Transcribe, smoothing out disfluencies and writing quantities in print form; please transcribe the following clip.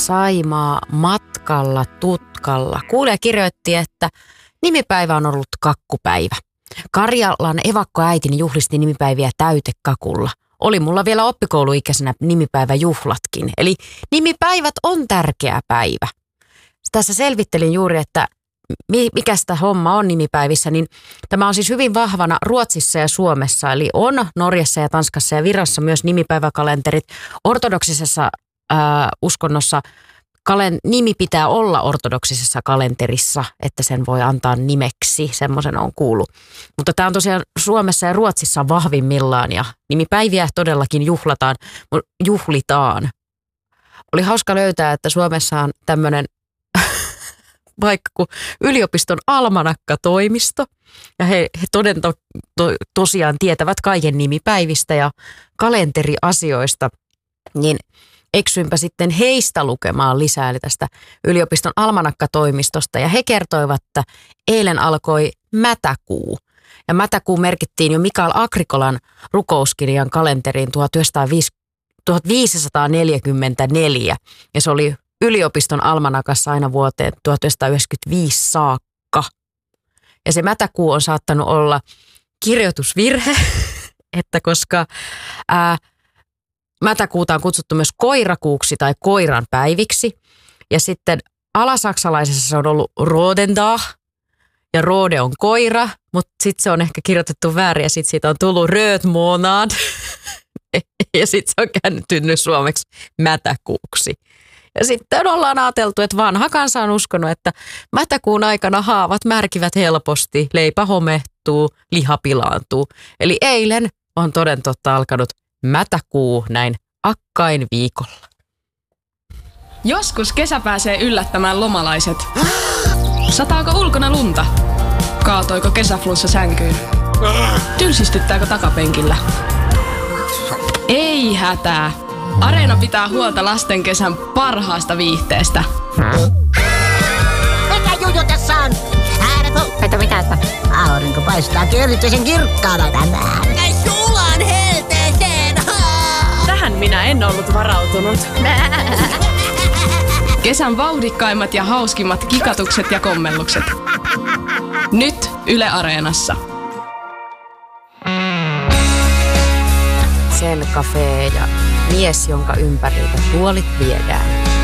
Saimaa matkalla tutkalla. Kuulija kirjoitti, että nimipäivä on ollut kakkupäivä. Karjalan evakkoäitini juhlisti nimipäiviä täytekakulla. Oli mulla vielä oppikouluikäisenä nimipäiväjuhlatkin. Eli nimipäivät on tärkeä päivä. Tässä selvittelin juuri, että mikä sitä homma on nimipäivissä, niin tämä on siis hyvin vahvana Ruotsissa ja Suomessa. Eli on Norjassa ja Tanskassa ja Virassa myös nimipäiväkalenterit. Ortodoksisessa uskonnossa nimi pitää olla ortodoksisessa kalenterissa, että sen voi antaa nimeksi. Semmoisen on kuullut. Mutta tämä on tosiaan Suomessa ja Ruotsissa vahvimmillaan ja nimipäiviä todellakin juhlitaan. Oli hauska löytää, että Suomessa on tämmöinen vaikka kuin yliopiston almanakka-toimisto. Ja he tosiaan tietävät kaiken nimipäivistä ja kalenteriasioista, niin eksyinpä sitten heistä lukemaan lisää, eli tästä yliopiston almanakka-toimistosta. Ja he kertoivat, että eilen alkoi mätäkuu. Ja mätäkuu merkittiin jo Mikael Agrikolan rukouskirjan kalenteriin 1544. Ja se oli yliopiston almanakassa aina vuoteen 1995 saakka. Ja se mätäkuu on saattanut olla kirjoitusvirhe, että koska mätäkuuta on kutsuttu myös koirakuuksi tai koiran päiviksi. Ja sitten alasaksalaisessa se on ollut Rodendag ja Rode on koira, mutta sitten se on ehkä kirjoitettu väärin ja sitten siitä on tullut Rödmånad ja sitten se on kääntynyt suomeksi mätäkuuksi. Ja sitten ollaan ajateltu, että vanha kansa on uskonut, että mätäkuun aikana haavat märkivät helposti, leipä homehtuu, liha pilaantuu. Eli eilen on toden totta alkanut mätäkuu näin akkain viikolla. Joskus kesä pääsee yllättämään lomalaiset. Sataako ulkona lunta? Kaatoiko kesäflunssa sänkyyn? Tylsistyttääkö takapenkillä? Ei hätää. Areena pitää huolta lasten kesän parhaasta viihteestä. Mikä juju tässä on? Että mitä sitä? Aurinko paistaa erityisen kirkkaana tänään. Sulan helteeseen! Tähän minä en ollut varautunut. Kesän vauhdikkaimmat ja hauskimmat kikatukset ja kommellukset. Nyt Yle Areenassa. Sen Café ja mies, jonka ympäriltä tuolit viedään.